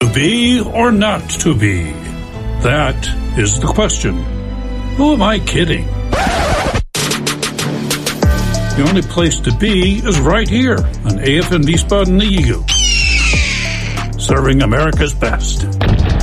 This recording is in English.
To be or not to be? That is the question. Who am I kidding? The only place to be is right here on AFM Wiesbaden, the Eagle, serving America's best.